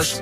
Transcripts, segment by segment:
Sueños.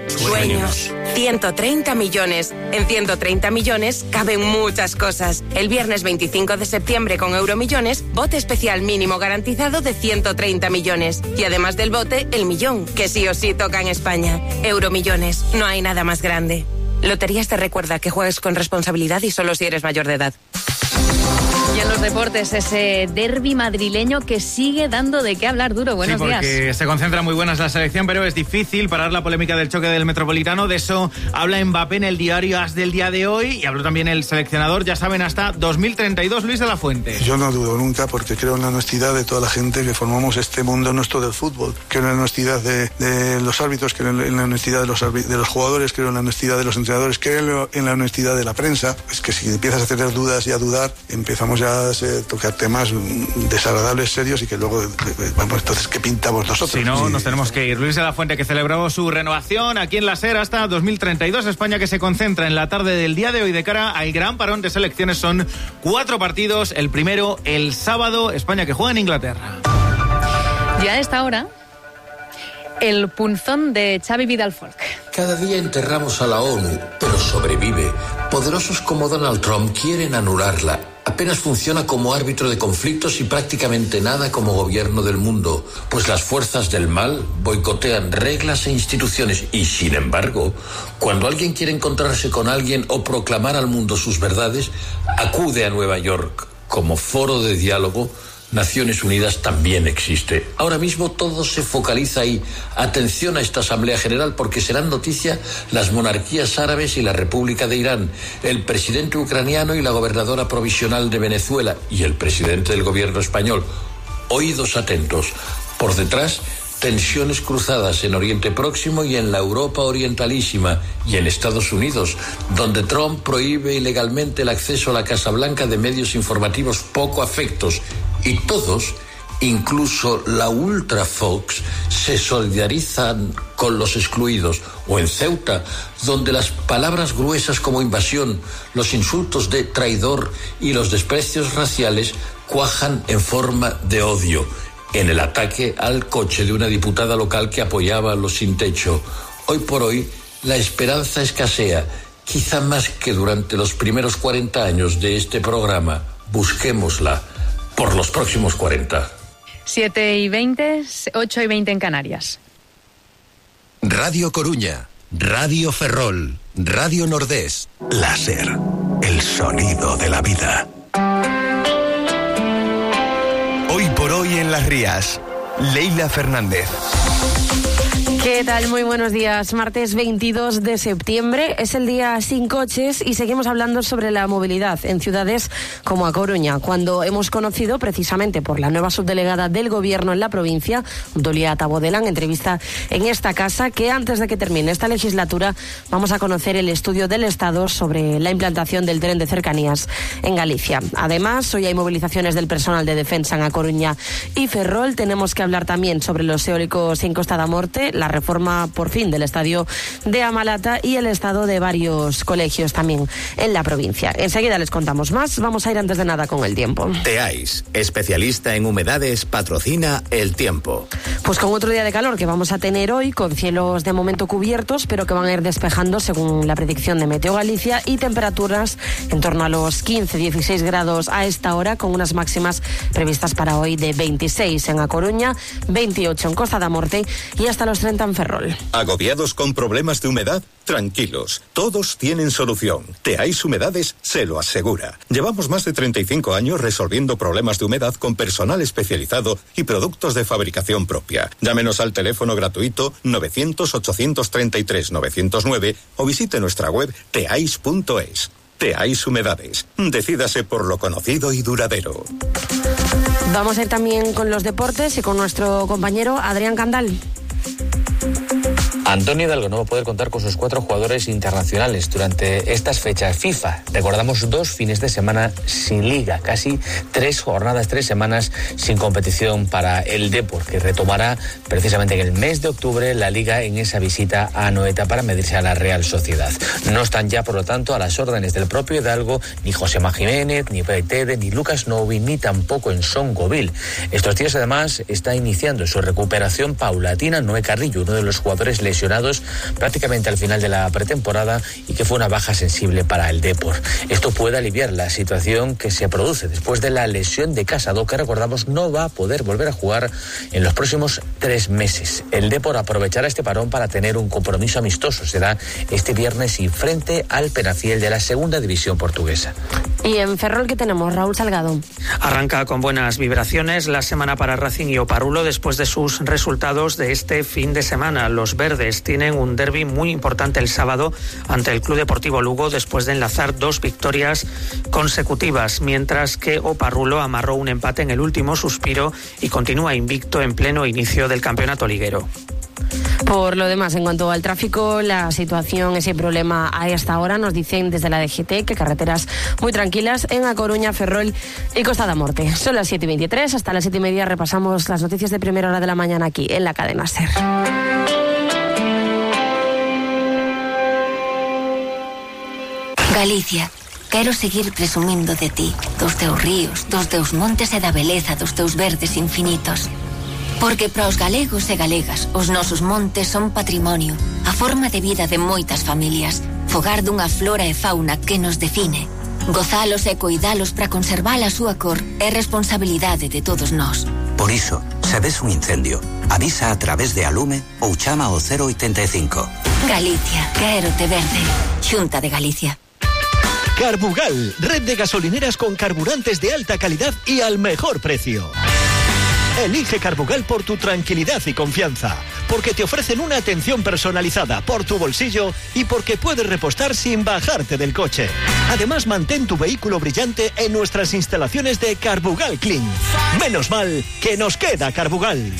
130 millones. En 130 millones caben muchas cosas. El viernes 25 de septiembre con Euromillones, bote especial mínimo garantizado de 130 millones. Y además del bote, el millón, que sí o sí toca en España. Euromillones, no hay nada más grande. Loterías te recuerda que juegues con responsabilidad y solo si eres mayor de edad. Y en los deportes, ese derbi madrileño que sigue dando de qué hablar, Duro. Buenos días. Sí, porque se concentra muy buenas la selección, pero es difícil parar la polémica del choque del Metropolitano. De eso habla Mbappé en el diario AS del día de hoy y habló también el seleccionador, ya saben, hasta 2032, Luis de la Fuente. Yo no dudo nunca porque creo en la honestidad de toda la gente que formamos este mundo nuestro del fútbol. Creo en la honestidad de los árbitros, creo en la honestidad de los jugadores, creo en la honestidad de los entrenadores, creo en la honestidad de la prensa. Es que si empiezas a tener dudas y a dudar, empezamos ya a tocar temas desagradables, serios y que luego, vamos, entonces, ¿qué pintamos nosotros? Si no, nos tenemos que ir. Luis de la Fuente, que celebró su renovación aquí en la SER hasta 2032. España, que se concentra en la tarde del día de hoy de cara al gran parón de selecciones. Son 4 partidos. El primero, el sábado, España que juega en Inglaterra. Ya a esta hora, el punzón de Xavi Vidal-Folk. Cada día enterramos a la ONU, pero sobrevive. Poderosos como Donald Trump quieren anularla. Apenas funciona como árbitro de conflictos y prácticamente nada como gobierno del mundo, pues las fuerzas del mal boicotean reglas e instituciones y, sin embargo, cuando alguien quiere encontrarse con alguien o proclamar al mundo sus verdades, acude a Nueva York como foro de diálogo. Naciones Unidas también existe. Ahora mismo todo se focaliza ahí. Atención a esta Asamblea General porque serán noticia las monarquías árabes y la República de Irán, el presidente ucraniano y la gobernadora provisional de Venezuela y el presidente del gobierno español. Oídos atentos. Por detrás, tensiones cruzadas en Oriente Próximo y en la Europa Orientalísima y en Estados Unidos, donde Trump prohíbe ilegalmente el acceso a la Casa Blanca de medios informativos poco afectos. Y todos, incluso la Ultra Fox, se solidarizan con los excluidos. O en Ceuta, donde las palabras gruesas como invasión, los insultos de traidor y los desprecios raciales cuajan en forma de odio. En el ataque al coche de una diputada local que apoyaba a los sin techo. Hoy por hoy, la esperanza escasea, quizá más que durante los primeros 40 años de este programa. Busquémosla por los próximos 40. 7:20, 8:20 en Canarias. Radio Coruña, Radio Ferrol, Radio Nordés, la SER, el sonido de la vida. Hoy por hoy en Las Rías, Leila Fernández. ¿Qué tal? Muy buenos días. Martes 22 de septiembre es el día sin coches y seguimos hablando sobre la movilidad en ciudades como A Coruña, cuando hemos conocido precisamente por la nueva subdelegada del Gobierno en la provincia, Dolia Tabodelán, entrevista en esta casa, que antes de que termine esta legislatura vamos a conocer el estudio del Estado sobre la implantación del tren de cercanías en Galicia. Además, hoy hay movilizaciones del personal de defensa en A Coruña y Ferrol. Tenemos que hablar también sobre los eólicos en Costa da Morte, la reforma por fin del estadio de Amalata y el estado de varios colegios también en la provincia. Enseguida les contamos más. Vamos a ir antes de nada con el tiempo. Teais, especialista en humedades, patrocina el tiempo. Pues con otro día de calor que vamos a tener hoy, con cielos de momento cubiertos, pero que van a ir despejando según la predicción de Meteo Galicia, y temperaturas en torno a los 15-16 grados a esta hora, con unas máximas previstas para hoy de 26 en A Coruña, 28 en Costa da Morte y hasta los 30 en Ferrol. ¿Agobiados con problemas de humedad? Tranquilos, todos tienen solución. Teais Humedades se lo asegura. Llevamos más de 35 años resolviendo problemas de humedad con personal especializado y productos de fabricación propia. Llámenos al teléfono gratuito 900-833-909 o visite nuestra web teais.es. Teais Humedades. Decídase por lo conocido y duradero. Vamos a ir también con los deportes y con nuestro compañero Adrián Candal. Antonio Hidalgo no va a poder contar con sus 4 jugadores internacionales durante estas fechas FIFA. Recordamos 2 fines de semana sin liga, casi 3 jornadas, 3 semanas sin competición para el Depor, que retomará precisamente en el mes de octubre la liga en esa visita a Anoeta para medirse a la Real Sociedad. No están ya, por lo tanto, a las órdenes del propio Hidalgo ni Josema Jiménez, ni Pérez, ni Lucas Novi, ni tampoco en Son Govil. Estos días, además, está iniciando su recuperación paulatina Noé Carrillo, uno de los jugadores lesionados lesionados prácticamente al final de la pretemporada y que fue una baja sensible para el Depor. Esto puede aliviar la situación que se produce después de la lesión de Casado, que recordamos no va a poder volver a jugar en los próximos 3 meses. El Depor aprovechará este parón para tener un compromiso amistoso. Será este viernes y frente al Penafiel de la segunda división portuguesa. Y en Ferrol, ¿qué tenemos? Raúl Salgado. Arranca con buenas vibraciones la semana para Racing y Oparrulo después de sus resultados de este fin de semana. Los verdes tienen un derbi muy importante el sábado ante el Club Deportivo Lugo después de enlazar 2 victorias consecutivas, mientras que Oparrulo amarró un empate en el último suspiro y continúa invicto en pleno inicio del campeonato liguero. Por lo demás, en cuanto al tráfico, la situación, ese problema a esta hora, nos dicen desde la DGT que carreteras muy tranquilas en A Coruña, Ferrol y Costa da Morte. Son las 7:23, hasta las 7:30 repasamos las noticias de primera hora de la mañana aquí en la cadena SER. Galicia, quero seguir presumindo de ti, dos teus ríos, dos teus montes e da beleza dos teus verdes infinitos. Porque para os galegos e galegas, os nosos montes son patrimonio, a forma de vida de moitas familias, fogar dunha flora e fauna que nos define. Gozalos e coidalos para conservar a súa cor é responsabilidade de todos nós. Por iso, se ves un incendio, avisa a través de Alume ou chama ao 085. Galicia, quero te verde. Xunta de Galicia. Carbugal, red de gasolineras con carburantes de alta calidad y al mejor precio. Elige Carbugal por tu tranquilidad y confianza, porque te ofrecen una atención personalizada por tu bolsillo y porque puedes repostar sin bajarte del coche. Además, mantén tu vehículo brillante en nuestras instalaciones de Carbugal Clean. Menos mal que nos queda Carbugal.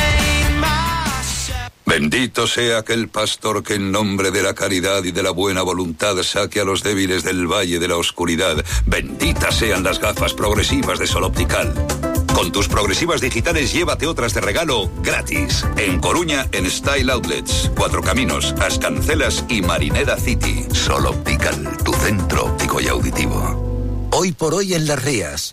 Bendito sea aquel pastor que en nombre de la caridad y de la buena voluntad saque a los débiles del valle de la oscuridad. Benditas sean las gafas progresivas de Sol Optical. Con tus progresivas digitales llévate otras de regalo gratis. En Coruña, en Style Outlets, Cuatro Caminos, As Cancelas y Marineda City. Sol Optical, tu centro óptico y auditivo. Hoy por hoy en Las Rías.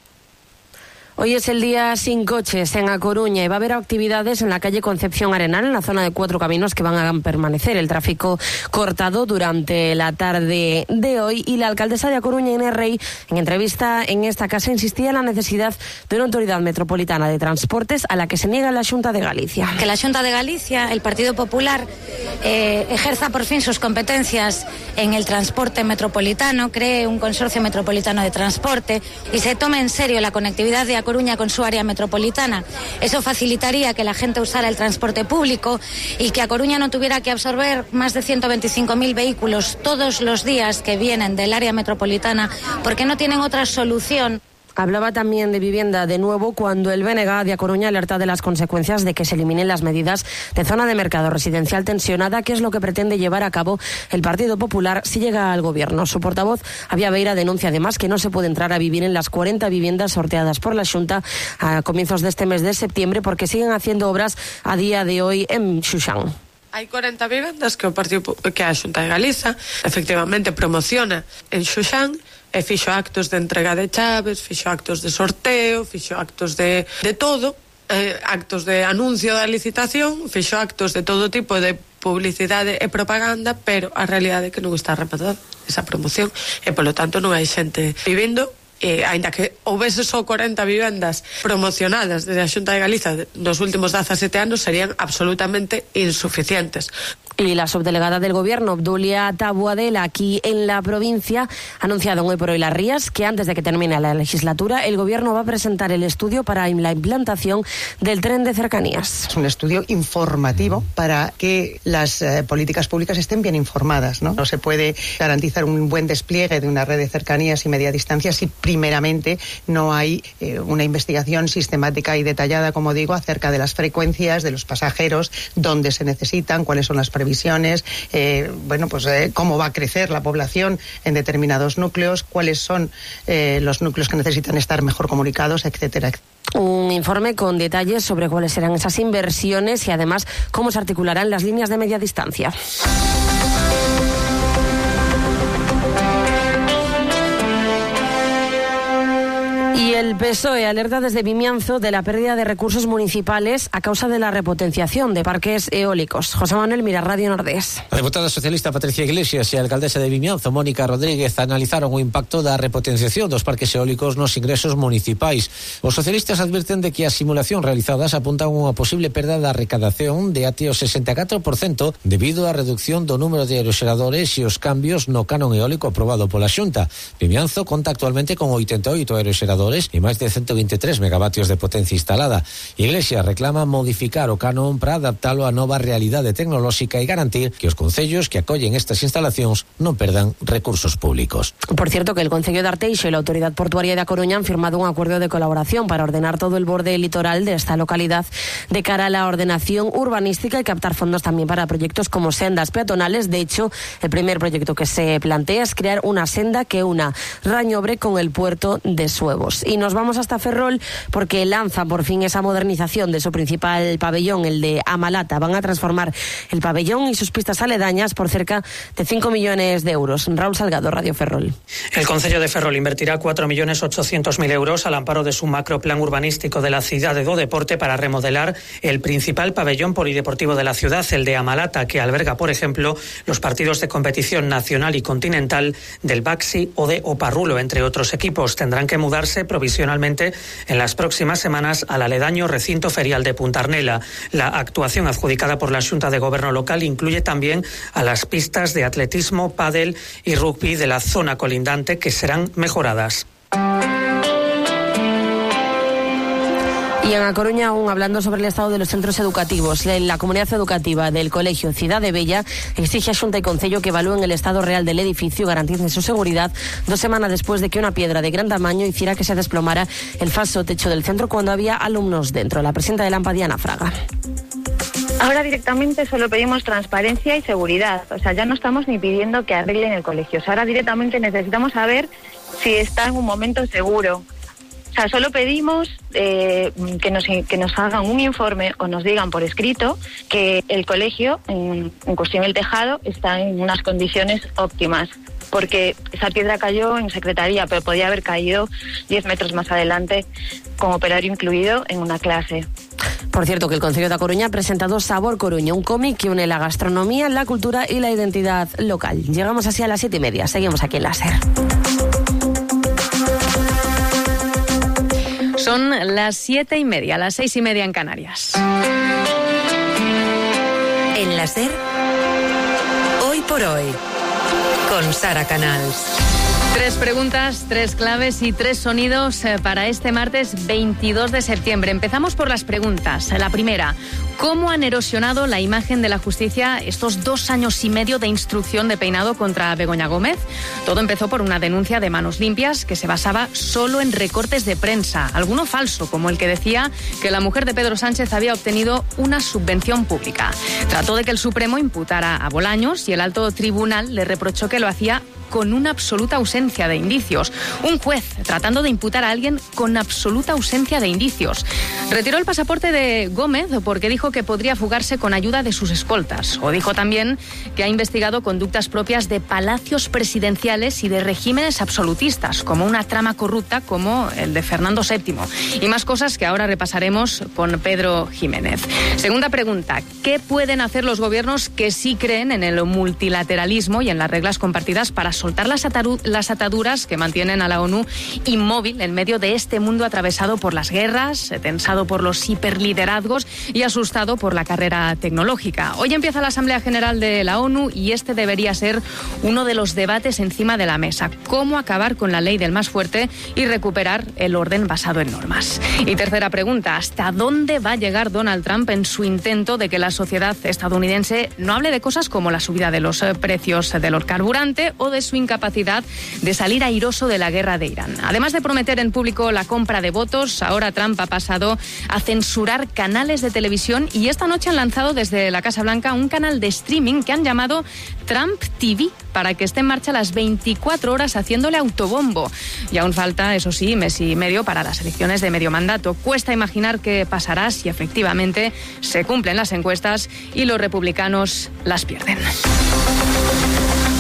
Hoy es el día sin coches en A Coruña y va a haber actividades en la calle Concepción Arenal, en la zona de Cuatro Caminos, que van a permanecer el tráfico cortado durante la tarde de hoy. Y la alcaldesa de A Coruña, Inés Rey, en entrevista en esta casa, insistía en la necesidad de una autoridad metropolitana de transportes a la que se niega la Xunta de Galicia. Que la Xunta de Galicia, el Partido Popular, ejerza por fin sus competencias en el transporte metropolitano, cree un consorcio metropolitano de transporte y se tome en serio la conectividad de A Coruña con su área metropolitana. Eso facilitaría que la gente usara el transporte público y que A Coruña no tuviera que absorber más de 125.000 vehículos todos los días que vienen del área metropolitana porque no tienen otra solución. Hablaba también de vivienda de nuevo cuando el BNG de A Coruña alerta de las consecuencias de que se eliminen las medidas de zona de mercado residencial tensionada, que es lo que pretende llevar a cabo el Partido Popular si llega al gobierno. Su portavoz, Avia Beira, denuncia además que no se puede entrar a vivir en las 40 viviendas sorteadas por la Xunta a comienzos de este mes de septiembre porque siguen haciendo obras a día de hoy en Xuxán. Hai 40 vivendas que a Xunta de Galiza efectivamente promociona en Xuxán e fixo actos de entrega de chaves, fixo actos de sorteo, fixo actos de todo, actos de anuncio da licitación, fixo actos de todo tipo de publicidade e propaganda, pero a realidade é que non está rematada esa promoción e polo tanto non hai xente vivindo. Ainda que houvese só 40 vivendas promocionadas desde a Xunta de Galiza nos últimos 17 anos serían absolutamente insuficientes. Y la subdelegada del Gobierno, Obdulia Taboadela, aquí en la provincia, ha anunciado hoy por hoy Las Rías que antes de que termine la legislatura, el Gobierno va a presentar el estudio para la implantación del tren de cercanías. Es un estudio informativo para que las políticas públicas estén bien informadas, ¿no? No se puede garantizar un buen despliegue de una red de cercanías y media distancia si primeramente no hay una investigación sistemática y detallada, como digo, acerca de las frecuencias de los pasajeros, dónde se necesitan, cuáles son las previsiones, cómo va a crecer la población en determinados núcleos, cuáles son los núcleos que necesitan estar mejor comunicados, etcétera. Un informe con detalles sobre cuáles serán esas inversiones y además cómo se articularán las líneas de media distancia. Y El PSOE alerta desde Vimianzo de la pérdida de recursos municipales a causa de la repotenciación de parques eólicos. José Manuel Mira, Radio Nordés. A deputada socialista Patricia Iglesias e a alcaldesa de Vimianzo, Mónica Rodríguez, analizaron o impacto da repotenciación dos parques eólicos nos ingresos municipais. Os socialistas advirten de que a simulación realizadas apuntan unha posible perda da recadación de até o 64% debido á reducción do número de aeroxeradores e os cambios no canon eólico aprobado pola Xunta. Vimianzo conta actualmente con 88 aeroxeradores e máis de 123 megavatios de potencia instalada. Iglesia reclama modificar o canon para adaptalo á nova realidade tecnolóxica e garantir que os concellos que acollen estas instalacións non perdan recursos públicos. Por cierto, que el Concello de Arteixo y la Autoridad Portuaria de A Coruña han firmado un acuerdo de colaboración para ordenar todo el borde litoral de esta localidad de cara a la ordenación urbanística y captar fondos también para proyectos como sendas peatonales. De hecho, el primer proyecto que se plantea es crear una senda que una Rañobre con el puerto de Suevos. Y nos vamos hasta Ferrol porque lanza por fin esa modernización de su principal pabellón, el de Amalata. Van a transformar el pabellón y sus pistas aledañas por cerca de 5 millones de euros. Raúl Salgado, Radio Ferrol. El Concello de Ferrol invertirá 4.800.000 euros al amparo de su macroplan urbanístico de la Cidade do Deporte para remodelar el principal pabellón polideportivo de la ciudad, el de Amalata, que alberga, por ejemplo, los partidos de competición nacional y continental del Baxi o de Oparrulo, entre otros equipos. Tendrán que mudarse provisionalmente en las próximas semanas al aledaño recinto ferial de Punta Arnela. La actuación adjudicada por la Xunta de Gobierno local incluye también a las pistas de atletismo, pádel y rugby de la zona colindante, que serán mejoradas. Y en A Coruña, aún hablando sobre el estado de los centros educativos, la comunidad educativa del Colegio Cidade Bella exige a Xunta y Concello que evalúen el estado real del edificio y garanticen su seguridad 2 semanas después de que una piedra de gran tamaño hiciera que se desplomara el falso techo del centro cuando había alumnos dentro. La presidenta de Lampa, Diana Fraga. Ahora directamente solo pedimos transparencia y seguridad. O sea, ya no estamos ni pidiendo que arreglen el colegio. O sea, ahora directamente necesitamos saber si está en un momento seguro. O sea, solo pedimos que nos hagan un informe o nos digan por escrito que el colegio, en cuestión el tejado, está en unas condiciones óptimas. Porque esa piedra cayó en secretaría, pero podía haber caído 10 metros más adelante con operario incluido en una clase. Por cierto, que el Concello de A Coruña ha presentado Sabor Coruña, un cómic que une la gastronomía, la cultura y la identidad local. Llegamos así a las 7:30. Seguimos aquí en la SER. Son las 7:30, las 6:30 en Canarias. En la SER, Hoy por Hoy, con Sara Canals. 3 preguntas, 3 claves y 3 sonidos para este martes 22 de septiembre. Empezamos por las preguntas. La primera, ¿cómo han erosionado la imagen de la justicia estos 2 años y medio de instrucción de peinado contra Begoña Gómez? Todo empezó por una denuncia de Manos Limpias que se basaba solo en recortes de prensa, alguno falso, como el que decía que la mujer de Pedro Sánchez había obtenido una subvención pública. Trató de que el Supremo imputara a Bolaños y el alto tribunal le reprochó que lo hacía con una absoluta ausencia de indicios. Un juez tratando de imputar a alguien con absoluta ausencia de indicios. Retiró el pasaporte de Gómez porque dijo que podría fugarse con ayuda de sus escoltas. O dijo también que ha investigado conductas propias de palacios presidenciales y de regímenes absolutistas, como una trama corrupta como el de Fernando VII. Y más cosas que ahora repasaremos con Pedro Jiménez. Segunda pregunta, ¿qué pueden hacer los gobiernos que sí creen en el multilateralismo y en las reglas compartidas para soltar las ataduras que mantienen a la ONU inmóvil en medio de este mundo atravesado por las guerras, tensado por los hiperliderazgos y asustado por la carrera tecnológica? Hoy empieza la Asamblea General de la ONU y este debería ser uno de los debates encima de la mesa. ¿Cómo acabar con la ley del más fuerte y recuperar el orden basado en normas? Y tercera pregunta, ¿hasta dónde va a llegar Donald Trump en su intento de que la sociedad estadounidense no hable de cosas como la subida de los precios del carburante o de su incapacidad de salir airoso de la guerra de Irán? Además de prometer en público la compra de votos, ahora Trump ha pasado a censurar canales de televisión y esta noche han lanzado desde la Casa Blanca un canal de streaming que han llamado Trump TV para que esté en marcha las 24 horas haciéndole autobombo. Y aún falta, eso sí, mes y medio para las elecciones de medio mandato. Cuesta imaginar qué pasará si efectivamente se cumplen las encuestas y los republicanos las pierden.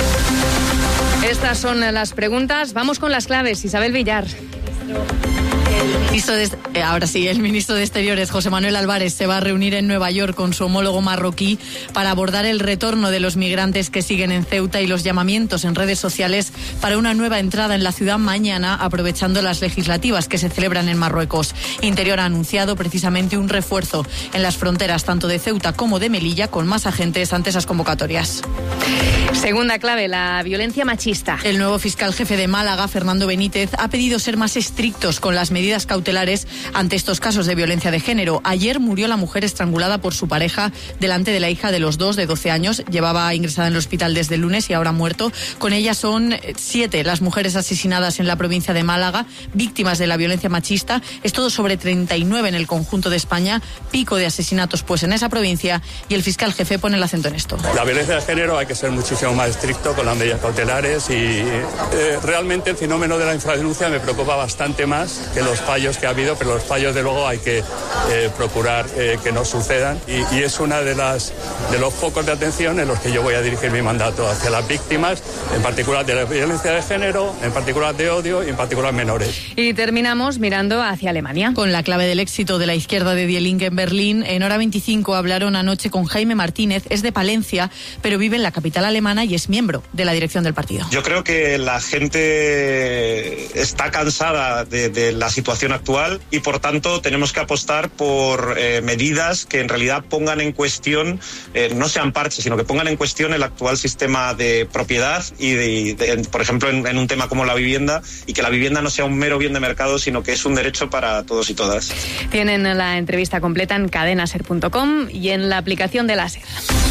Estas son las preguntas. Vamos con las claves. Isabel Villar. El ministro de Exteriores, José Manuel Álvarez, se va a reunir en Nueva York con su homólogo marroquí para abordar el retorno de los migrantes que siguen en Ceuta y los llamamientos en redes sociales para una nueva entrada en la ciudad mañana, aprovechando las legislativas que se celebran en Marruecos. Interior ha anunciado precisamente un refuerzo en las fronteras tanto de Ceuta como de Melilla, con más agentes ante esas convocatorias. Segunda clave, la violencia machista. El nuevo fiscal jefe de Málaga, Fernando Benítez, ha pedido ser más estrictos con las medidas cautelares ante estos casos de violencia de género. Ayer murió la mujer estrangulada por su pareja delante de la hija de los dos, de 12 años. Llevaba ingresada en el hospital desde el lunes y ahora ha muerto. Con ella son 7 las mujeres asesinadas en la provincia de Málaga, víctimas de la violencia machista. Es todo sobre 39 en el conjunto de España. Pico de asesinatos pues en esa provincia, y el fiscal jefe pone el acento en esto. La violencia de género hay que ser muchísimo más estricto con las medidas cautelares y realmente el fenómeno de la infradenuncia me preocupa bastante más que los fallos que ha habido, pero los fallos de luego hay que procurar que no sucedan y es una de los focos de atención en los que yo voy a dirigir mi mandato hacia las víctimas, en particular de la violencia de género, en particular de odio y en particular menores. Y terminamos mirando hacia Alemania. Con la clave del éxito de la izquierda de Die Linke en Berlín, en Hora 25 hablaron anoche con Jaime Martínez. Es de Palencia, pero vive en la capital alemana y es miembro de la dirección del partido. Yo creo que la gente está cansada de la situación actual y por tanto tenemos que apostar por medidas que en realidad pongan en cuestión, no sean parches, sino que pongan en cuestión el actual sistema de propiedad y por ejemplo en un tema como la vivienda, y que la vivienda no sea un mero bien de mercado, sino que es un derecho para todos y todas. Tienen la entrevista completa en cadenaser.com y en la aplicación de la SER.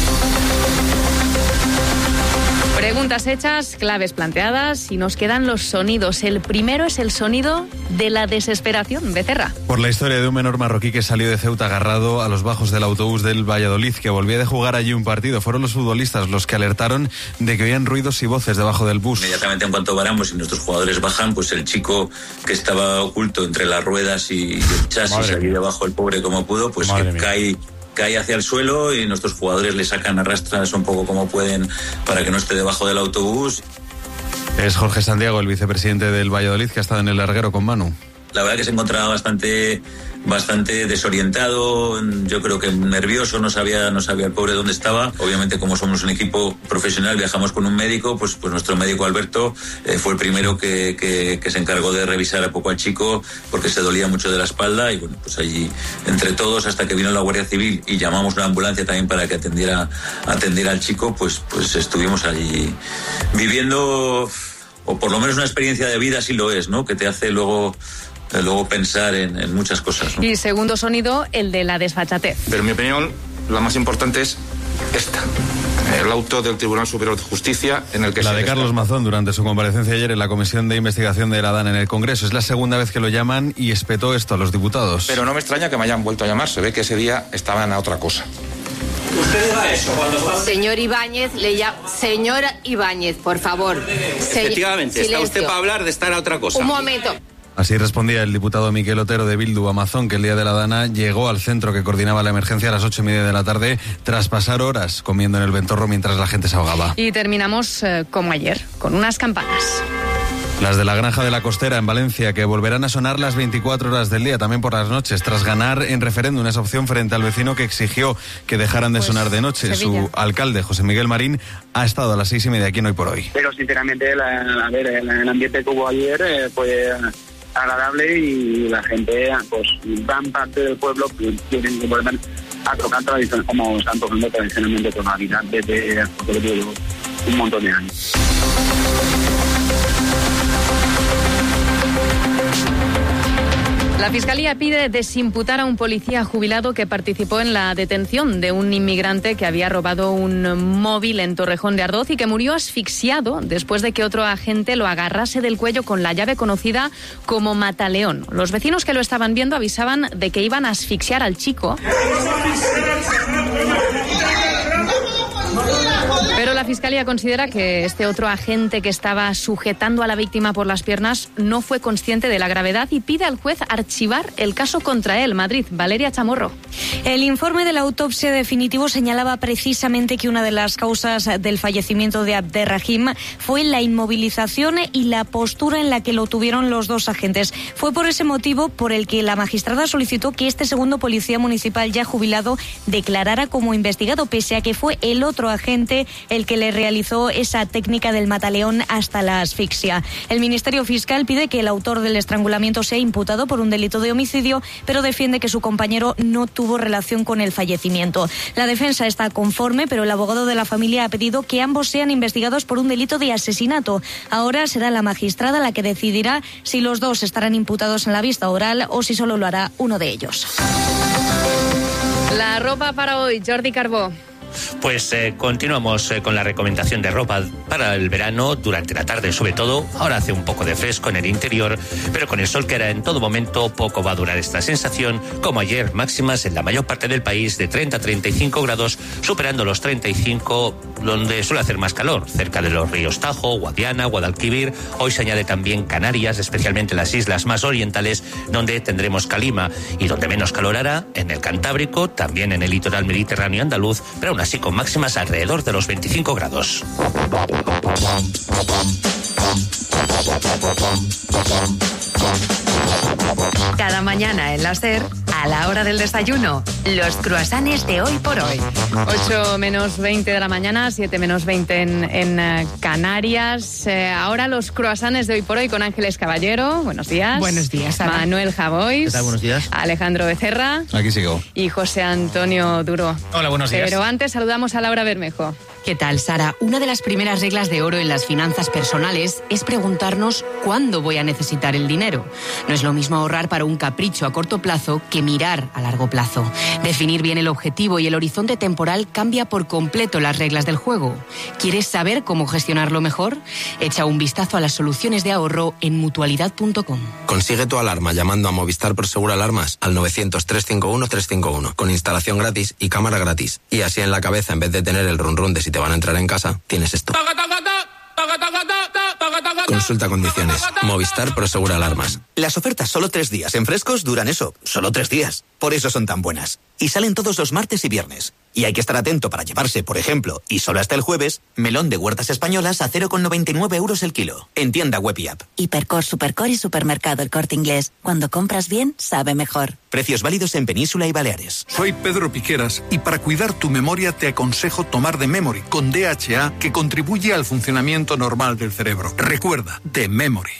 Preguntas hechas, claves planteadas y nos quedan los sonidos. El primero es el sonido de la desesperación. Becerra. Por la historia de un menor marroquí que salió de Ceuta agarrado a los bajos del autobús del Valladolid, que volvía de jugar allí un partido. Fueron los futbolistas los que alertaron de que oían ruidos y voces debajo del bus. Inmediatamente en cuanto paramos y nuestros jugadores bajan, pues el chico que estaba oculto entre las ruedas y el chasis, allí debajo, el pobre como pudo, pues que cae hacia el suelo y nuestros jugadores le sacan a rastras un poco como pueden para que no esté debajo del autobús. Es Jorge Santiago, el vicepresidente del Valladolid, que ha estado en el larguero con Manu. La verdad que se encontraba bastante desorientado, yo creo que nervioso, no sabía el pobre dónde estaba. Obviamente, como somos un equipo profesional, viajamos con un médico, pues nuestro médico Alberto fue el primero que se encargó de revisar a poco al chico porque se dolía mucho de la espalda, y bueno, pues allí entre todos, hasta que vino la Guardia Civil y llamamos una ambulancia también para que atendiera al chico, pues estuvimos allí viviendo, o por lo menos una experiencia de vida, sí lo es, ¿no? Que te hace luego pensar en muchas cosas, ¿no? Y segundo sonido, el de la desfachatez. Pero en mi opinión, la más importante es esta. El auto del Tribunal Superior de Justicia en el que la de Carlos Mazón durante su comparecencia ayer en la Comisión de Investigación de la DAN en el Congreso. Es la segunda vez que lo llaman y espetó esto a los diputados. Pero no me extraña que me hayan vuelto a llamar. Se ve que ese día estaban a otra cosa. ¿Usted diga eso cuando está... Señor Ibáñez, Señora Ibáñez, por favor. Efectivamente, está usted para hablar de estar a otra cosa. Un momento. Así respondía el diputado Miquel Otero de Bildu a Mazón, que el día de la Dana llegó al centro que coordinaba la emergencia a las 8:30 de la tarde, tras pasar horas comiendo en el ventorro mientras la gente se ahogaba. Y terminamos como ayer, con unas campanas. Las de la Granja de la Costera en Valencia, que volverán a sonar las 24 horas del día, también por las noches, tras ganar en referéndum esa opción frente al vecino que exigió que dejaran de sonar de noche. Sevilla. Su alcalde, José Miguel Marín, ha estado a las 6:30 aquí en Hoy por Hoy. Pero sinceramente, el ambiente que hubo ayer fue agradable y la gente, pues gran parte del pueblo tienen que volver a tocar tradiciones como están tocando tradicionalmente con Navidad desde un montón de años. La Fiscalía pide desimputar a un policía jubilado que participó en la detención de un inmigrante que había robado un móvil en Torrejón de Ardoz y que murió asfixiado después de que otro agente lo agarrase del cuello con la llave conocida como mataleón. Los vecinos que lo estaban viendo avisaban de que iban a asfixiar al chico. Pero la Fiscalía considera que este otro agente que estaba sujetando a la víctima por las piernas no fue consciente de la gravedad y pide al juez archivar el caso contra él. Madrid, Valeria Chamorro. El informe de la autopsia definitivo señalaba precisamente que una de las causas del fallecimiento de Abderrahim fue la inmovilización y la postura en la que lo tuvieron los dos agentes. Fue por ese motivo por el que la magistrada solicitó que este segundo policía municipal ya jubilado declarara como investigado, pese a que fue el otro agente el que le realizó esa técnica del mataleón hasta la asfixia. El Ministerio Fiscal pide que el autor del estrangulamiento sea imputado por un delito de homicidio, pero defiende que su compañero no tuvo relación con el fallecimiento. La defensa está conforme, pero el abogado de la familia ha pedido que ambos sean investigados por un delito de asesinato. Ahora será la magistrada la que decidirá si los dos estarán imputados en la vista oral o si solo lo hará uno de ellos. La ropa para hoy, Jordi Carbó. Pues continuamos con la recomendación de ropa para el verano durante la tarde, sobre todo. Ahora hace un poco de fresco en el interior, pero con el sol que hará en todo momento, poco va a durar esta sensación. Como ayer, máximas en la mayor parte del país de 30 a 35 grados, superando los 35 donde suele hacer más calor, cerca de los ríos Tajo, Guadiana, Guadalquivir. Hoy se añade también Canarias, especialmente las islas más orientales, donde tendremos calima, y donde menos calor hará, en el Cantábrico, también en el litoral mediterráneo andaluz, pero aún así con máximas alrededor de los 25 grados. Cada mañana en la SER, a la hora del desayuno, los croissants de Hoy por Hoy. 8 menos 20 de la mañana, 7 menos 20 en Canarias. Ahora los croissants de Hoy por Hoy con Ángeles Caballero. Buenos días. Buenos días, Sara. Manuel Javois. ¿Qué tal? Buenos días. Alejandro Becerra. Aquí sigo. Y José Antonio Duro. Hola, buenos días. Pero antes saludamos a Laura Bermejo. ¿Qué tal, Sara? Una de las primeras reglas de oro en las finanzas personales es preguntarnos cuándo voy a necesitar el dinero. No es lo mismo ahorrar para un capricho a corto plazo que mirar a largo plazo. Definir bien el objetivo y el horizonte temporal cambia por completo las reglas del juego. ¿Quieres saber cómo gestionarlo mejor? Echa un vistazo a las soluciones de ahorro en mutualidad.com. Consigue tu alarma llamando a Movistar Prosegur Alarmas al 900-351-351 con instalación gratis y cámara gratis. Y así en la cabeza, en vez de tener el run run de si te van a entrar en casa, tienes esto. Consulta condiciones. Movistar Prosegur Alarmas. Las ofertas solo 3 días en Frescos duran eso, solo 3 días. Por eso son tan buenas. Y salen todos los martes y viernes. Y hay que estar atento para llevarse, por ejemplo, y solo hasta el jueves, melón de huertas españolas a 0,99 euros el kilo. En tienda web y app. Hipercor, Supercor y Supermercado El Corte Inglés. Cuando compras bien, sabe mejor. Precios válidos en Península y Baleares. Soy Pedro Piqueras y para cuidar tu memoria te aconsejo tomar The Memory con DHA, que contribuye al funcionamiento normal del cerebro. Recuerda, The Memory.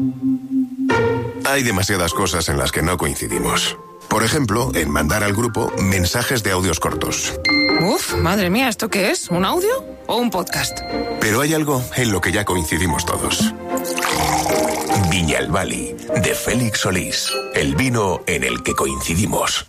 Hay demasiadas cosas en las que no coincidimos. Por ejemplo, en mandar al grupo mensajes de audios cortos. Uf, madre mía, ¿esto qué es? ¿Un audio o un podcast? Pero hay algo en lo que ya coincidimos todos. Viñalbali, de Félix Solís. El vino en el que coincidimos.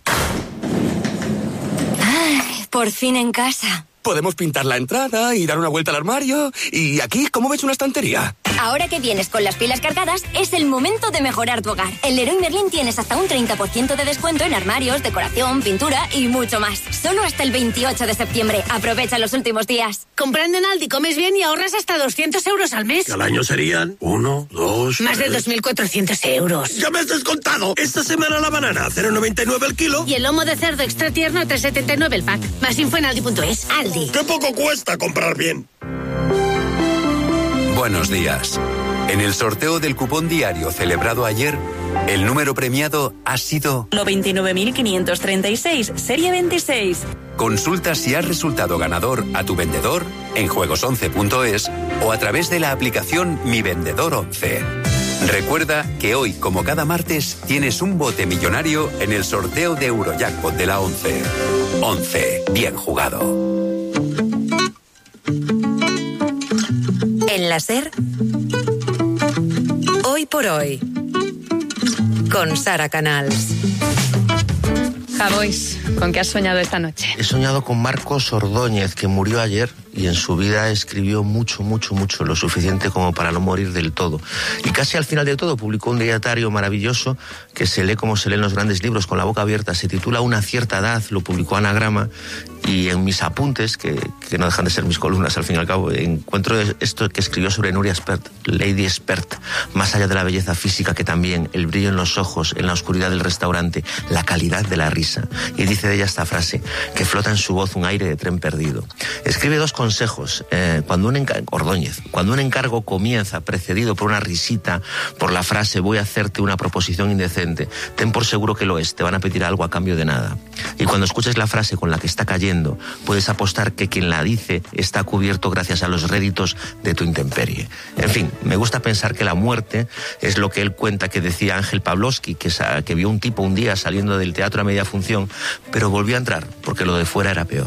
Ay, por fin en casa. Podemos pintar la entrada y dar una vuelta al armario. Y aquí, ¿cómo ves una estantería? Ahora que vienes con las pilas cargadas, es el momento de mejorar tu hogar. En Leroy Merlin tienes hasta un 30% de descuento en armarios, decoración, pintura y mucho más. Solo hasta el 28 de septiembre. Aprovecha los últimos días. Comprando en Aldi comes bien y ahorras hasta 200 euros al mes. Al año serían 1, 2... Más de 2.400 euros. ¡Ya me has descontado! Esta semana la banana, 0,99 el kilo. Y el lomo de cerdo extra tierno, 3,79 el pack. Más info en Aldi.es. Aldi. ¡Qué poco cuesta comprar bien! Buenos días. En el sorteo del cupón diario celebrado ayer, el número premiado ha sido 99.536, serie 26. Consulta si has resultado ganador a tu vendedor en juegos11.es o a través de la aplicación Mi Vendedor 11. Recuerda que hoy, como cada martes, tienes un bote millonario en el sorteo de Eurojackpot de la 11. 11. Bien jugado. En la SER, Hoy por Hoy, con Sara Canals. Javois, ¿con qué has soñado esta noche? He soñado con Marcos Ordóñez, que murió ayer y en su vida escribió mucho, lo suficiente como para no morir del todo. Y casi al final de todo publicó un diario maravilloso que se lee como se leen los grandes libros, con la boca abierta. Se titula Una cierta edad, lo publicó Anagrama Y en mis apuntes, que no dejan de ser mis columnas al fin y al cabo, encuentro esto que escribió sobre Nuria Espert, Lady Espert, más allá de la belleza física que también, el brillo en los ojos, en la oscuridad del restaurante, la calidad de la risa. Y dice de ella esta frase, que flota en su voz un aire de tren perdido. Escribe 2 consejos. Ordóñez, cuando un encargo comienza precedido por una risita, por la frase voy a hacerte una proposición indecente, ten por seguro que lo es, te van a pedir algo a cambio de nada. Y cuando escuches la frase con la que está cayendo, puedes apostar que quien la dice está cubierto gracias a los réditos de tu intemperie. En fin, me gusta pensar que la muerte es lo que él cuenta que decía Ángel Pavlovsky, que vio un tipo un día saliendo del teatro a media función, pero volvió a entrar porque lo de fuera era peor.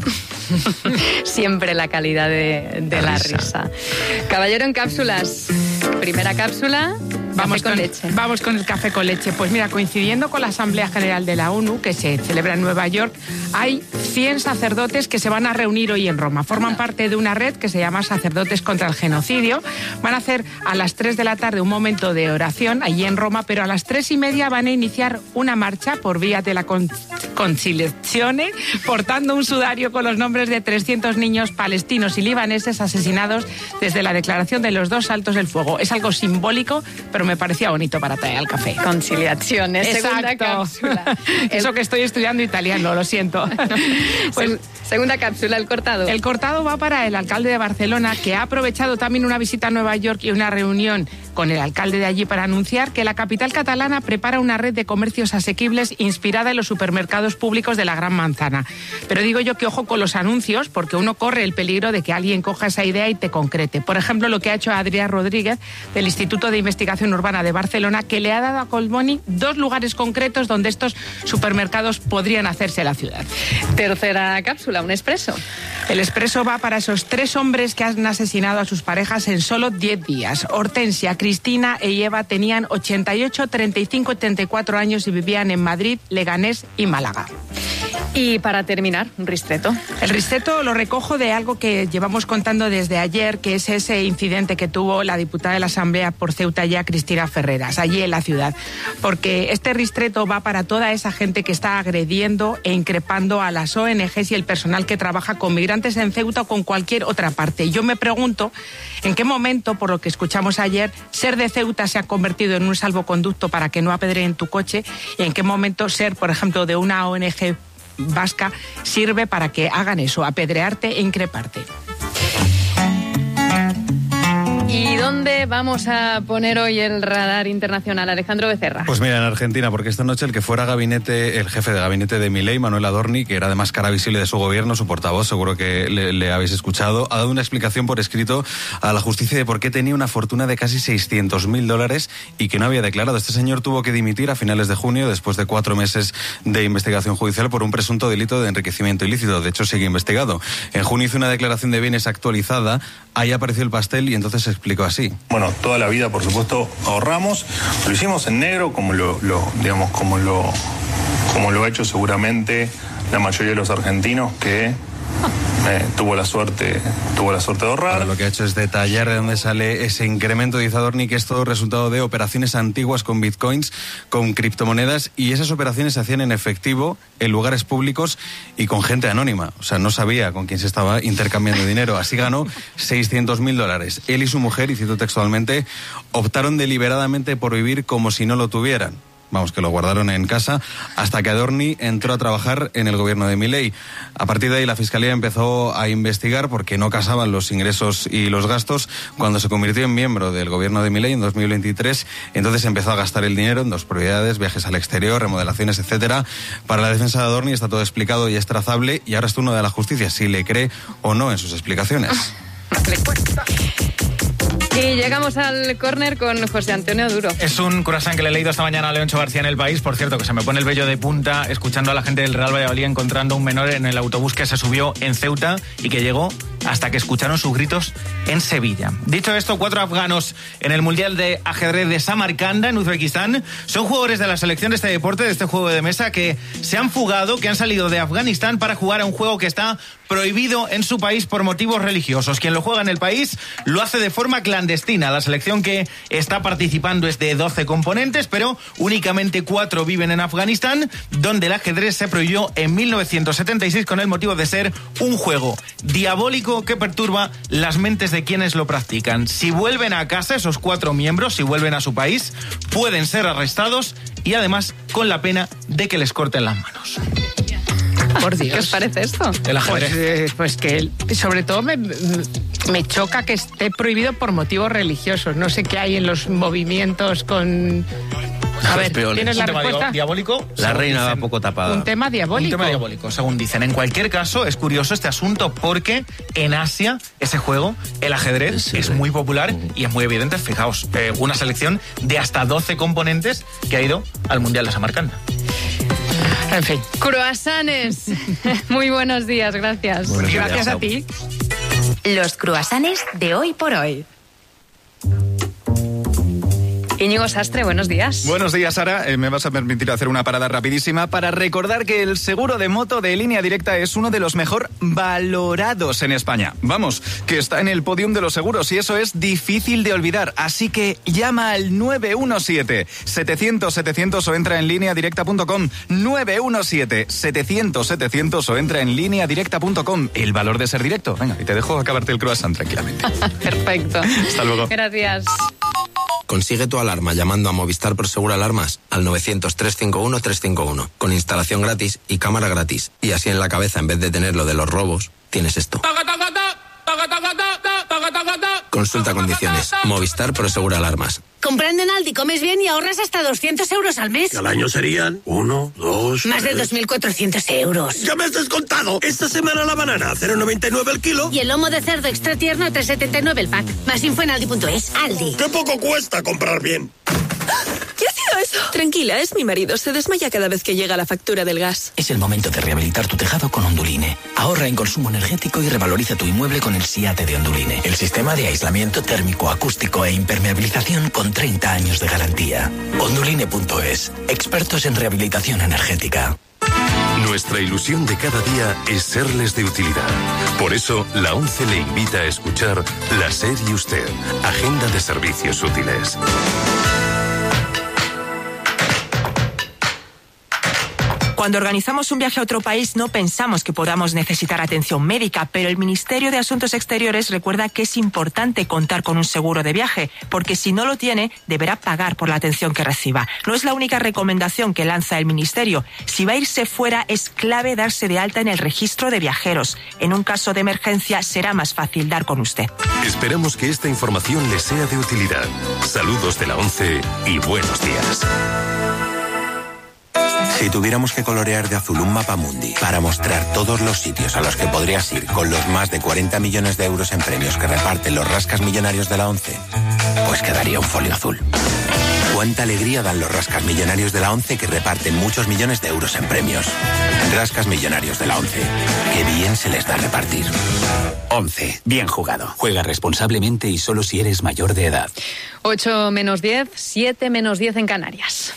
Siempre la calidad de la risa. Caballero en cápsulas. Primera cápsula. Vamos con el café con leche. Pues mira, coincidiendo con la Asamblea General de la ONU, que se celebra en Nueva York, hay 100 sacerdotes que se van a reunir hoy en Roma. Forman parte de una red que se llama Sacerdotes contra el Genocidio. Van a hacer a las 3 de la tarde un momento de oración allí en Roma, pero a las 3:30 van a iniciar una marcha por vía de la Conciliazione, portando un sudario con los nombres de 300 niños palestinos y libaneses asesinados desde la declaración de los 2 altos del fuego. Es algo simbólico, pero me parecía bonito para traer al café. Conciliazione, segunda cápsula. Eso que estoy estudiando italiano, lo siento. Pues, segunda cápsula, el cortado. El cortado va para el alcalde de Barcelona, que ha aprovechado también una visita a Nueva York y una reunión con el alcalde de allí para anunciar que la capital catalana prepara una red de comercios asequibles inspirada en los supermercados públicos de la Gran Manzana. Pero digo yo que ojo con los anuncios, porque uno corre el peligro de que alguien coja esa idea y te concrete. Por ejemplo, lo que ha hecho Adrián Rodríguez del Instituto de Investigación Urbana de Barcelona, que le ha dado a Collboni 2 lugares concretos donde estos supermercados podrían hacerse la ciudad. Tercera cápsula, un expreso. El expreso va para esos 3 hombres que han asesinado a sus parejas en solo 10 días. Hortensia, Cristina y Eva tenían 88, 35 y 34 años y vivían en Madrid, Leganés y Málaga. Y para terminar, un ristreto. El ristreto lo recojo de algo que llevamos contando desde ayer, que es ese incidente que tuvo la diputada de la Asamblea por Ceuta ya, Cristina Ferreras, allí en la ciudad. Porque este ristreto va para toda esa gente que está agrediendo e increpando a las ONGs y el personal que trabaja con migrantes en Ceuta o con cualquier otra parte. Yo me pregunto en qué momento, por lo que escuchamos ayer, ser de Ceuta se ha convertido en un salvoconducto para que no apedreen tu coche, y en qué momento ser, por ejemplo, de una ONG vasca sirve para que hagan eso, apedrearte e increparte. ¿Y dónde vamos a poner hoy el radar internacional, Alejandro Becerra? Pues mira, en Argentina, porque esta noche el que fuera el jefe de gabinete de Milei, Manuel Adorni, que era además cara visible de su gobierno, su portavoz, seguro que le habéis escuchado, ha dado una explicación por escrito a la justicia de por qué tenía una fortuna de casi $600.000 y que no había declarado. Este señor tuvo que dimitir a finales de junio, después de 4 meses de investigación judicial por un presunto delito de enriquecimiento ilícito. De hecho, sigue investigado. En junio hizo una declaración de bienes actualizada, ahí apareció el pastel y entonces se explicó así. Bueno, toda la vida, por supuesto, ahorramos. Lo hicimos en negro, como lo ha hecho seguramente la mayoría de los argentinos que tuvo la suerte de ahorrar. Ahora lo que ha hecho es detallar de dónde sale ese incremento. Dice Adorni que es todo resultado de operaciones antiguas con bitcoins, con criptomonedas, y esas operaciones se hacían en efectivo, en lugares públicos y con gente anónima. O sea, no sabía con quién se estaba intercambiando dinero. Así ganó $600.000. Él y su mujer, y cito textualmente, optaron deliberadamente por vivir como si no lo tuvieran. Vamos, que lo guardaron en casa hasta que Adorni entró a trabajar en el gobierno de Milei. A partir de ahí la Fiscalía empezó a investigar porque no casaban los ingresos y los gastos. Cuando se convirtió en miembro del gobierno de Milei en 2023, entonces empezó a gastar el dinero en 2 propiedades, viajes al exterior, remodelaciones, etcétera. Para la defensa de Adorni está todo explicado y es trazable, y ahora es turno de la justicia si le cree o no en sus explicaciones. Y llegamos al córner con José Antonio Duro. Es un croissant que le he leído esta mañana a Leoncho García en El País. Por cierto, que se me pone el vello de punta escuchando a la gente del Real Valladolid encontrando un menor en el autobús que se subió en Ceuta y que llegó hasta que escucharon sus gritos en Sevilla. Dicho esto, 4 afganos en el Mundial de Ajedrez de Samarcanda, en Uzbekistán, son jugadores de la selección de este deporte, de este juego de mesa, que se han fugado, que han salido de Afganistán para jugar a un juego que está prohibido en su país por motivos religiosos. Quien lo juega en el país lo hace de forma clandestina. La selección que está participando es de 12 componentes, pero únicamente 4 viven en Afganistán, donde el ajedrez se prohibió en 1976 con el motivo de ser un juego diabólico que perturba las mentes de quienes lo practican. Si vuelven a casa esos 4 miembros, si vuelven a su país, pueden ser arrestados y además con la pena de que les corten las manos. Por Dios. ¿Qué os parece esto? El ajedrez. Pues que sobre todo me choca que esté prohibido por motivos religiosos. No sé qué hay en los movimientos con... A ver, ¿tienes la respuesta? ¿Diabólico? La reina va poco tapada. Un tema diabólico. Un tema diabólico, según dicen. En cualquier caso, es curioso este asunto porque en Asia, ese juego, el ajedrez, es muy popular y es muy evidente. Fijaos, una selección de hasta 12 componentes que ha ido al Mundial de Samarcanda. En fin. Croissants. Muy buenos días, gracias. Gracias a ti. Los croissants de hoy por hoy. Íñigo Sastre, buenos días. Buenos días, Sara. Me vas a permitir hacer una parada rapidísima para recordar que el seguro de moto de Línea Directa es uno de los mejor valorados en España. Vamos, que está en el podium de los seguros y eso es difícil de olvidar. Así que llama al 917-700-700 o entra en lineadirecta.com. 917-700-700 o entra en lineadirecta.com. El valor de ser directo. Venga, y te dejo acabarte el croissant tranquilamente. Perfecto. Hasta luego. Gracias. Consigue tu alarma llamando a Movistar Prosegur Alarmas al 900-351-351 con instalación gratis y cámara gratis. Y así en la cabeza, en vez de tener lo de los robos, tienes esto. Consulta condiciones. Movistar Prosegur Alarmas. Comprando en Aldi comes bien y ahorras hasta 200 euros al mes. Al año serían 1, 2... Más de 2.400 euros. ¡Ya me has descontado! Esta semana la banana, 0,99 el kilo. Y el lomo de cerdo extra tierno, 3,79 el pack. Más info en Aldi.es. Aldi. ¡Qué poco cuesta comprar bien! ¿Qué ha sido eso? Tranquila, es mi marido. Se desmaya cada vez que llega la factura del gas. Es el momento de rehabilitar tu tejado con Onduline. Ahorra en consumo energético y revaloriza tu inmueble con el SIATE de Onduline. El sistema de aislamiento térmico, acústico e impermeabilización con 30 años de garantía. Onduline.es. Expertos en rehabilitación energética. Nuestra ilusión de cada día es serles de utilidad. Por eso, la ONCE le invita a escuchar La SER y Usted, Agenda de Servicios Útiles. Cuando organizamos un viaje a otro país no pensamos que podamos necesitar atención médica, pero el Ministerio de Asuntos Exteriores recuerda que es importante contar con un seguro de viaje, porque si no lo tiene, deberá pagar por la atención que reciba. No es la única recomendación que lanza el Ministerio. Si va a irse fuera, es clave darse de alta en el registro de viajeros. En un caso de emergencia, será más fácil dar con usted. Esperamos que esta información le sea de utilidad. Saludos de la ONCE y buenos días. Si tuviéramos que colorear de azul un mapamundi para mostrar todos los sitios a los que podrías ir con los más de 40 millones de euros en premios que reparten los rascas millonarios de la ONCE, pues quedaría un folio azul. Cuánta alegría dan los rascas millonarios de la ONCE que reparten muchos millones de euros en premios. Rascas millonarios de la ONCE. Qué bien se les da repartir. ONCE. Bien jugado. Juega responsablemente y solo si eres mayor de edad. 8 menos 10, 7 menos 10 en Canarias.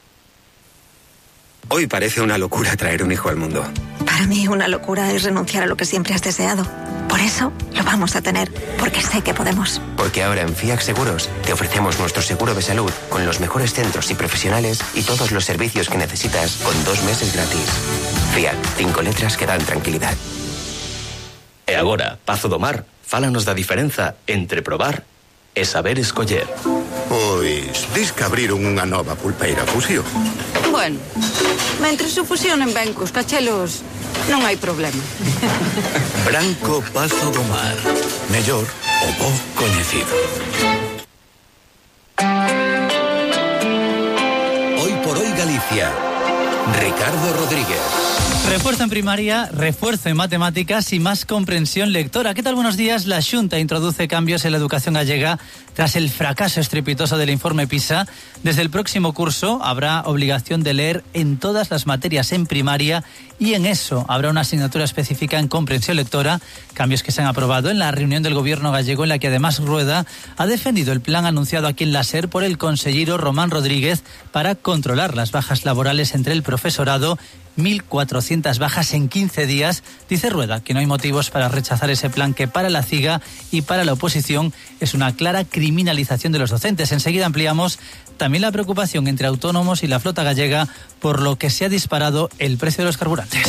Hoy parece una locura traer un hijo al mundo. Para mí una locura es renunciar a lo que siempre has deseado. Por eso lo vamos a tener, porque sé que podemos. Porque ahora en FIAC Seguros te ofrecemos nuestro seguro de salud con los mejores centros y profesionales y todos los servicios que necesitas con 2 meses gratis. FIAC, 5 letras que dan tranquilidad. E agora, Pazo do Mar, fálanos da diferenza entre probar e saber escoller. Pois, dis que abriron unha nova pulpeira Fusión. Bueno, mentre se fusionen ben cos cachelos, non hai problema. Branco Pazo do Mar. Mellor o bo coñecido. Hoy por hoy Galicia. Ricardo Rodríguez. Refuerzo en primaria, refuerzo en matemáticas y más comprensión lectora. ¿Qué tal? Buenos días. La Xunta introduce cambios en la educación gallega tras el fracaso estrepitoso del informe PISA. Desde el próximo curso habrá obligación de leer en todas las materias en primaria y en eso habrá una asignatura específica en comprensión lectora, cambios que se han aprobado en la reunión del gobierno gallego, en la que además Rueda ha defendido el plan anunciado aquí en la SER por el consellero Román Rodríguez para controlar las bajas laborales entre el profesorado. 1.400 bajas en 15 días. Dice Rueda que no hay motivos para rechazar ese plan, que para la CIGA y para la oposición es una clara criminalización de los docentes. Enseguida ampliamos también la preocupación entre autónomos y la flota gallega por lo que se ha disparado el precio de los carburantes.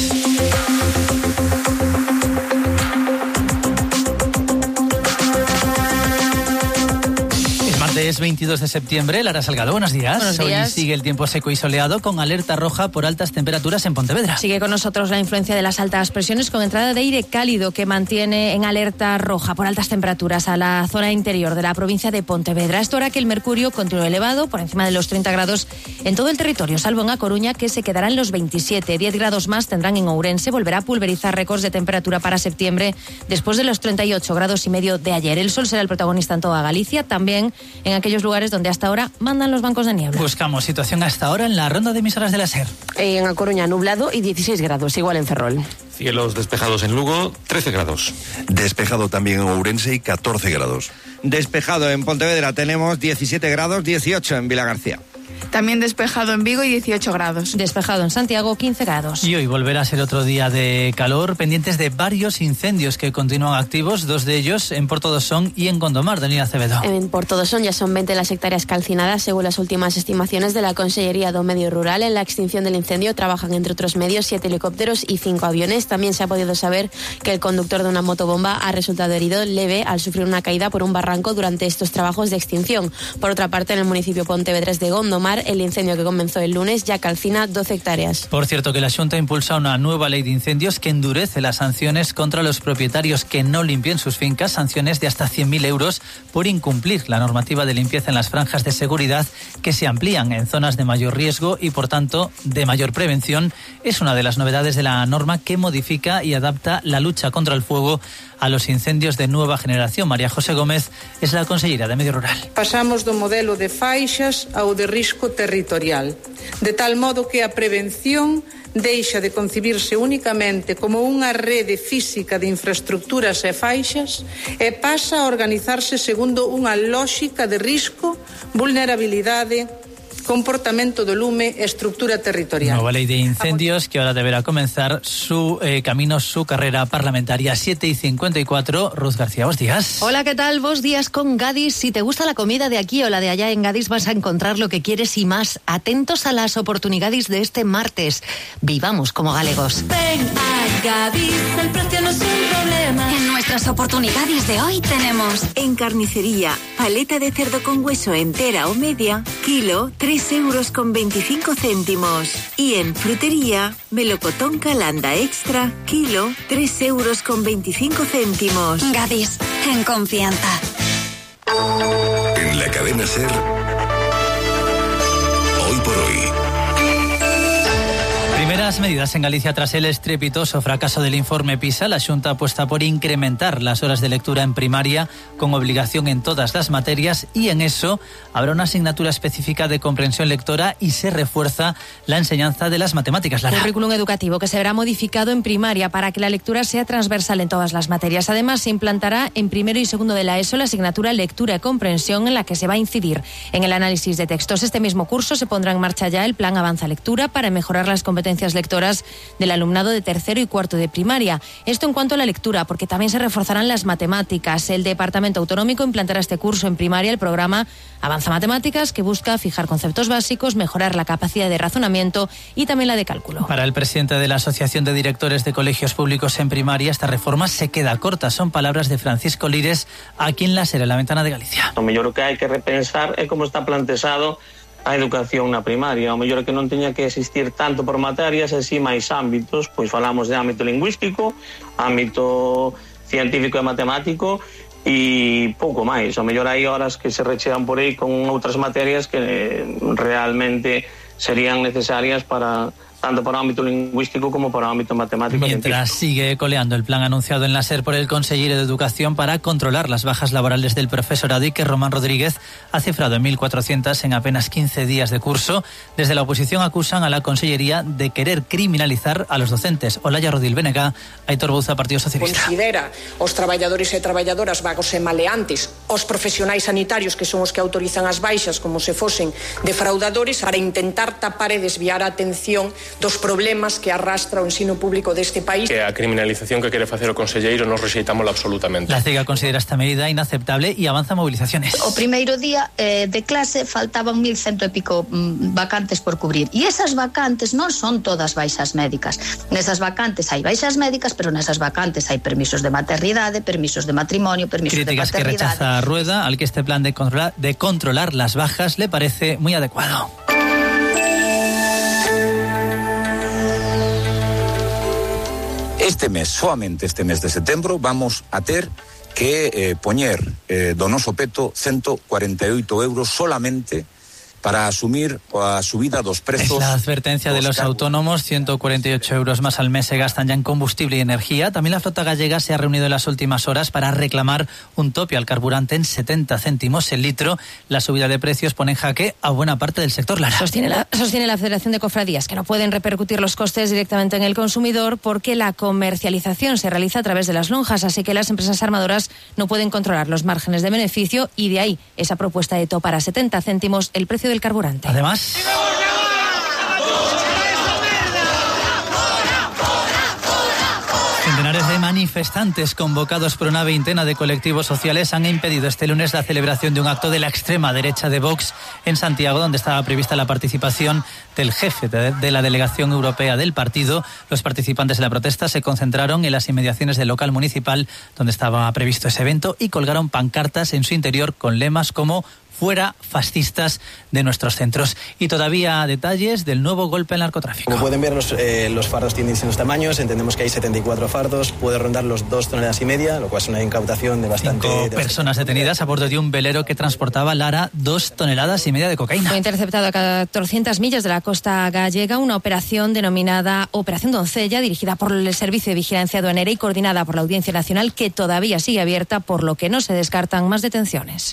Es 22 de septiembre. Lara Salgado, buenos días. Buenos días. Hoy sigue el tiempo seco y soleado con alerta roja por altas temperaturas en Pontevedra. Sigue con nosotros la influencia de las altas presiones con entrada de aire cálido que mantiene en alerta roja por altas temperaturas a la zona interior de la provincia de Pontevedra. Esto hará que el mercurio continúe elevado por encima de los 30 grados en todo el territorio, salvo en A Coruña, que se quedará en los 27. 10 grados más tendrán en Ourense. Volverá a pulverizar récords de temperatura para septiembre después de los 38 grados y medio de ayer. El sol será el protagonista en toda Galicia, también en aquellos lugares donde hasta ahora mandan los bancos de niebla. Buscamos situación hasta ahora en la ronda de emisoras de la SER. En A Coruña nublado y 16 grados, igual en Ferrol. Cielos despejados en Lugo, 13 grados. Despejado también en Ourense y 14 grados. Despejado en Pontevedra tenemos 17 grados, 18 en Vilagarcía. También despejado en Vigo y 18 grados. Despejado en Santiago, 15 grados. Y hoy volverá a ser otro día de calor, pendientes de varios incendios que continúan activos, 2 de ellos en Portodosón y en Gondomar. Daniela Acevedo. En Portodosón ya son 20 las hectáreas calcinadas, según las últimas estimaciones de la Consellería do Medio Rural. En la extinción del incendio trabajan, entre otros medios, 7 helicópteros y 5 aviones. También se ha podido saber que el conductor de una motobomba ha resultado herido leve al sufrir una caída por un barranco durante estos trabajos de extinción. Por otra parte, en el municipio pontevedrés de Gondomar, el incendio que comenzó el lunes ya calcina 12 hectáreas. Por cierto, que la Xunta impulsa una nueva ley de incendios que endurece las sanciones contra los propietarios que no limpien sus fincas, sanciones de hasta 100.000 euros por incumplir la normativa de limpieza en las franjas de seguridad, que se amplían en zonas de mayor riesgo y, por tanto, de mayor prevención. Es una de las novedades de la norma que modifica y adapta la lucha contra el fuego a los incendios de nueva generación. María José Gómez es la consellera de Medio Rural. Pasamos do modelo de faixas ao de risco territorial, de tal modo que a prevención deixa de concibirse únicamente como unha rede física de infraestructuras e faixas e pasa a organizarse segundo unha lógica de risco, vulnerabilidade, comportamento do lume e estructura territorial. Nueva ley de incendios que ahora deberá comenzar su camino, su carrera parlamentaria. 7:54. Ruth García, buenos días. Hola, ¿qué tal? Buenos días con Gadis. Si te gusta la comida de aquí o la de allá, en Gadis vas a encontrar lo que quieres y más. Atentos a las oportunidades de este martes. Vivamos como galegos. Ven a Gadis, el precio no es un problema. En nuestras oportunidades de hoy tenemos: en carnicería, paleta de cerdo con hueso entera o media, kilo, 3,25 €. Y en frutería, melocotón Calanda Extra, kilo, 3,25 €. Gadis, en confianza. En la cadena SER, hoy por hoy. Primeras medidas en Galicia tras el estrepitoso fracaso del informe PISA. La Xunta apuesta por incrementar las horas de lectura en primaria con obligación en todas las materias, y en eso habrá una asignatura específica de comprensión lectora y se refuerza la enseñanza de las matemáticas. Lara. Currículum educativo que se verá modificado en primaria para que la lectura sea transversal en todas las materias. Además, se implantará en primero y segundo de la ESO la asignatura lectura y comprensión, en la que se va a incidir en el análisis de textos. Este mismo curso se pondrá en marcha ya el plan Avanza Lectura para mejorar las competencias lectoras del alumnado de tercero y cuarto de primaria. Esto en cuanto a la lectura, porque también se reforzarán las matemáticas. El Departamento Autonómico implantará este curso en primaria el programa Avanza Matemáticas, que busca fijar conceptos básicos, mejorar la capacidad de razonamiento y también la de cálculo. Para el presidente de la Asociación de Directores de Colegios Públicos en Primaria, esta reforma se queda corta. Son palabras de Francisco Lires aquí en la SER, en la Ventana de Galicia. O mellor o que hai que repensar é como está plantexado a educación na primaria. O mellor é que non teña que existir tanto por materias e si máis ámbitos, pois falamos de ámbito lingüístico, ámbito científico e matemático e pouco máis. O mellor hai horas que se rechean por aí con outras materias que realmente serían necesarias para tanto para o ámbito lingüístico como para o ámbito matemático. Mientras sigue coleando el plan anunciado en la SER por el consejero de Educación para controlar las bajas laborales del profesorado y que Román Rodríguez ha cifrado en 1.400 en apenas 15 días de curso. Desde la oposición acusan a la Consellería de querer criminalizar a los docentes. Olaya Rodil Benega, Aitor Bouza, Partido Socialista. Considera os traballadores e traballadoras vagos e maleantes, os profesionais sanitarios que son os que autorizan as baixas como se fosen defraudadores para intentar tapar e desviar a atención dos problemas que arrastra o ensino público deste país. Que a criminalización que quere facer o conselleiro nos rexeitámosla absolutamente. La CIGA considera esta medida inaceptable y avanza movilizaciones. O primeiro día de clase faltaban 1.100 e pico vacantes por cubrir e esas vacantes non son todas baixas médicas. Nesas vacantes hai baixas médicas, pero nesas vacantes hai permisos de maternidade, permisos de matrimonio, permisos Críticas de paternidade. Que rechaza Rueda, al que este plan de controlar las bajas le parece muy adecuado. Solamente este mes de setembro, vamos a ter que poñer do noso peto 148 euros solamente para asumir a subida dos prezos. Es la advertencia de los autónomos, 148 euros más al mes se gastan ya en combustible y energía. También la flota gallega se ha reunido en las últimas horas para reclamar un tope al carburante en 70 céntimos el litro. La subida de precios pone en jaque a buena parte del sector. Lara. Sostiene la Federación de Cofradías que no pueden repercutir los costes directamente en el consumidor porque la comercialización se realiza a través de las lonjas, así que las empresas armadoras no pueden controlar los márgenes de beneficio y de ahí esa propuesta de topar a 70 céntimos el precio del carburante. Además, centenares de manifestantes convocados por una veintena de colectivos sociales han impedido este lunes la celebración de un acto de la extrema derecha de Vox en Santiago, donde estaba prevista la participación del jefe de la delegación europea del partido. Los participantes de la protesta se concentraron en las inmediaciones del local municipal donde estaba previsto ese evento y colgaron pancartas en su interior con lemas como fuera fascistas de nuestros centros. Y todavía detalles del nuevo golpe al narcotráfico. Como pueden ver, los fardos tienen distintos tamaños. Entendemos que hay 74 fardos. Puede rondar los 2,5 toneladas, lo cual es una incautación de bastante... 5 personas detenidas a bordo de un velero que transportaba, Lara, 2,5 toneladas de cocaína. Fue interceptado a 400 millas de la costa gallega una operación denominada Operación Doncella, dirigida por el Servicio de Vigilancia Aduanera y coordinada por la Audiencia Nacional, que todavía sigue abierta, por lo que no se descartan más detenciones.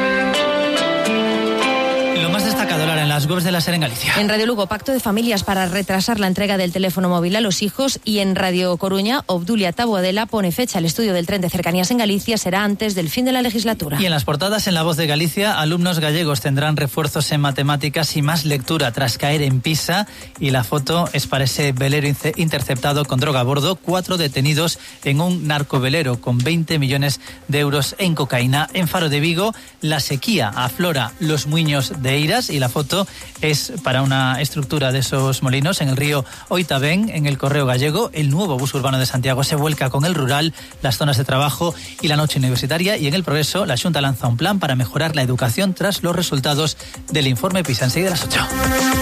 Lara, en las webs de la SER en Galicia. En Radio Lugo, pacto de familias para retrasar la entrega del teléfono móvil a los hijos, y en Radio Coruña, Obdulia Taboadela pone fecha. El estudio del tren de cercanías en Galicia será antes del fin de la legislatura. Y en las portadas, en La Voz de Galicia, alumnos gallegos tendrán refuerzos en matemáticas y más lectura tras caer en Pisa, y la foto es para ese velero interceptado con droga a bordo, 4 detenidos en un narcovelero con 20 millones de euros en cocaína. En Faro de Vigo, la sequía aflora los muiños de Iras, y la foto es para una estructura de esos molinos en el río Oitabén, en el Correo Gallego. El nuevo bus urbano de Santiago se vuelca con el rural, las zonas de trabajo y la noche universitaria. Y en El Progreso, la Xunta lanza un plan para mejorar la educación tras los resultados del informe PISA. Enseguida a las 8.